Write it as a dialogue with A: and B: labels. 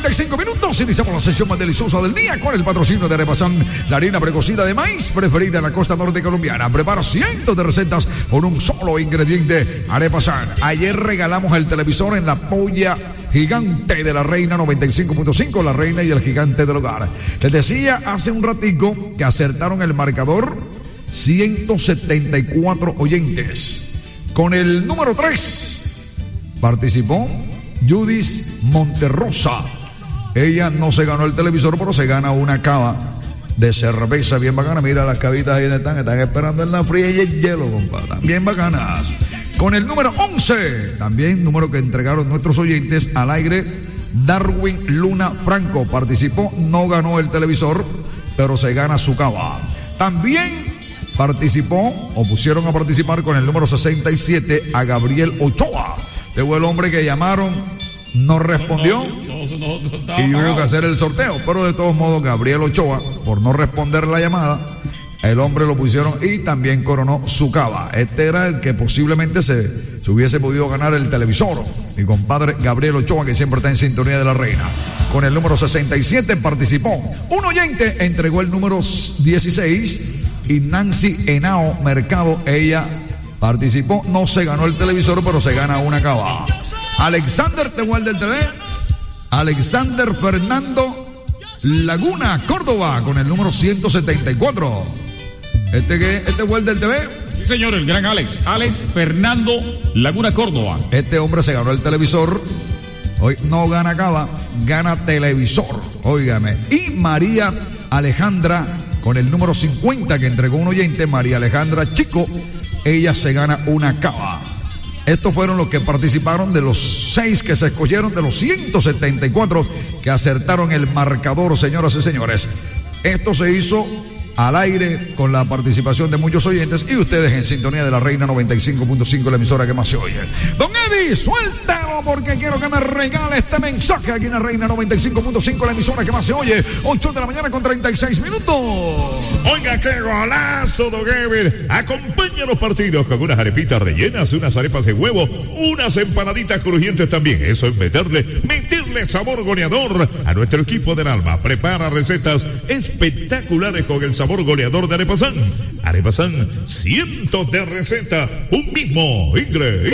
A: 45 minutos. Iniciamos la sesión más deliciosa del día con el patrocinio de Arepasan, la harina precocida de maíz preferida en la costa norte colombiana. Prepara cientos de recetas con un solo ingrediente. Arepasan. Ayer regalamos el televisor en la polla gigante de la Reina 95.5, la reina y el gigante del hogar. Les decía hace un ratico que acertaron el marcador 174 oyentes. Con el número 3 participó Judith Monterrosa. Ella no se ganó el televisor, pero se gana una cava de cerveza bien bacana. Mira las cavitas ahí están esperando en la fría y el hielo, compadre. Bien bacanas. Con el número 11, también número que entregaron nuestros oyentes al aire, Darwin Luna Franco participó, no ganó el televisor, pero se gana su cava. También participó, o pusieron a participar con el número 67 a Gabriel Ochoa. Este fue el hombre que llamaron, no respondió y hubo que hacer el sorteo. Pero de todos modos, Gabriel Ochoa, por no responder la llamada, el hombre lo pusieron y también coronó su cava. Este era el que posiblemente se hubiese podido ganar el televisor. Mi compadre Gabriel Ochoa, que siempre está en sintonía de la reina. Con el número 67 participó un oyente, entregó el número 16 y Nancy Henao Mercado, ella participó, no se ganó el televisor, pero se gana una cava. Alexander, te guarda el TV. Alexander Fernando Laguna Córdoba con el número 174. Este guarda el TV.
B: Sí, señor, el gran Alex Fernando Laguna Córdoba.
A: Este hombre se ganó el televisor. Hoy no gana cava, gana televisor. Óigame. Y María Alejandra con el número 50 que entregó un oyente, María Alejandra Chico, ella se gana una cava. Estos fueron los que participaron de los 6 que se escogieron, de los 174 que acertaron el marcador, señoras y señores. Esto se hizo al aire con la participación de muchos oyentes y ustedes en sintonía de la Reina 95.5, la emisora que más se oye. Don Eddie, suéltalo porque quiero que me regale este mensaje aquí en la Reina 95.5, la emisora que más se oye. 8 de la mañana con 36 minutos.
C: Oiga, qué golazo, don Ever. Acompaña los partidos con unas arepitas rellenas, unas arepas de huevo, unas empanaditas crujientes también. Eso es meterle sabor goleador a nuestro equipo del alma. Prepara recetas espectaculares con el sabor goleador de Arepasan. Arepasan, cientos de recetas, un mismo ingrediente.